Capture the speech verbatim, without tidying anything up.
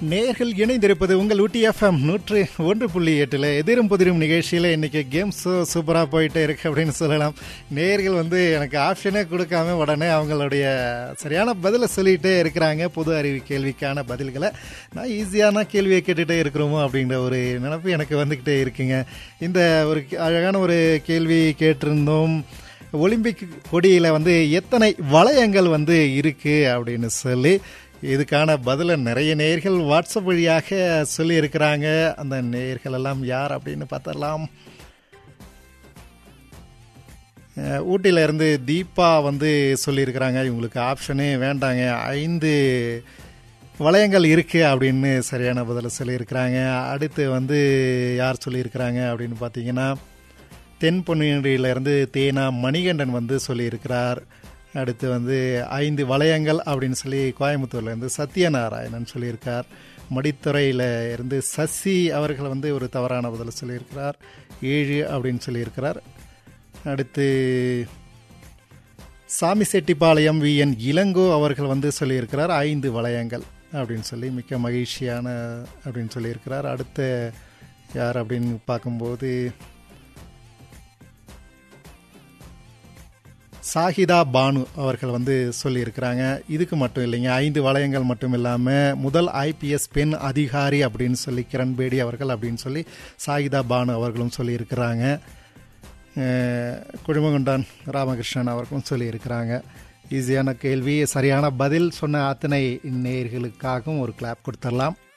நேர்கள் இணைந்திருப்பது உங்கள் ஊட்டி எஃப்எம் நூற்று ஒன்று புள்ளி எட்டில் எதிரும் புதிரும் நிகழ்ச்சியில் இன்றைக்கி கேம்ஸ் சூப்பராக போயிட்டே இருக்கு அப்படின்னு சொல்லலாம். நேர்கள் வந்து எனக்கு ஆப்ஷனே கொடுக்காம உடனே அவங்களுடைய சரியான பதிலை சொல்லிகிட்டே இருக்கிறாங்க. பொது அறிவு கேள்விக்கான பதில்களை நான் ஈஸியான கேள்வியை கேட்டுகிட்டே இருக்கிறோமோ அப்படின்ற ஒரு நினைப்பு எனக்கு வந்துக்கிட்டே இருக்குங்க. இந்த ஒரு அழகான ஒரு கேள்வி கேட்டிருந்தோம். ஒலிம்பிக் கொடியில் வந்து எத்தனை வளையங்கள் வந்து இருக்குது அப்படின்னு சொல்லி இதுக்கான பதிலை நிறைய நேயர்கள் வாட்ஸ்அப் வழியாக சொல்லி இருக்கிறாங்க. அந்த நேயர்கள் எல்லாம் யார் அப்படின்னு பார்த்தரலாம். ஊட்டியில இருந்து தீபா வந்து சொல்லியிருக்கிறாங்க, இவங்களுக்கு ஆப்ஷனே வேண்டாங்க, ஐந்து வளையங்கள் இருக்குது அப்படின்னு சரியான பதிலை சொல்லியிருக்கிறாங்க. அடுத்து வந்து யார் சொல்லியிருக்கிறாங்க அப்படின்னு பார்த்தீங்கன்னா தென்பொன்னியிலிருந்து தேனா மணிகண்டன் வந்து சொல்லியிருக்கிறார். அடுத்து வந்து ஐந்து வளையங்கள் அப்படின்னு சொல்லி கோயம்புத்தூர்லேருந்து சத்யநாராயணன் சொல்லியிருக்கார். மடித்துறையில் இருந்து சசி அவர்கள் வந்து ஒரு தவறான பதில் சொல்லியிருக்கிறார், ஏழு அப்படின்னு சொல்லியிருக்கிறார். அடுத்து சாமிசெட்டிப்பாளையம் வி என் இளங்கோ அவர்கள் வந்து சொல்லியிருக்கிறார் ஐந்து வளையங்கள் அப்படின்னு சொல்லி, மிக்க மகிழ்ச்சியான அப்படின்னு சொல்லியிருக்கிறார். அடுத்த யார் அப்படின்னு பார்க்கும்போது சாஹிதா பானு அவர்கள் வந்து சொல்லியிருக்கிறாங்க. இதுக்கு மட்டும் இல்லைங்க, ஐந்து வளையங்கள் மட்டும் இல்லாமல் முதல் ஐபிஎஸ் பெண் அதிகாரி அப்படின்னு சொல்லி கிரண்பேடி அவர்கள் அப்படின்னு சொல்லி சாஹிதா பானு அவர்களும் சொல்லியிருக்கிறாங்க. குழுமகுண்டான் ராமகிருஷ்ணன் அவர்களும் சொல்லியிருக்கிறாங்க. ஈஸியான கேள்வி, சரியான பதில் சொன்ன அத்தனை நேயர்களுக்காகவும் ஒரு கிளாப் கொடுத்துடலாம்.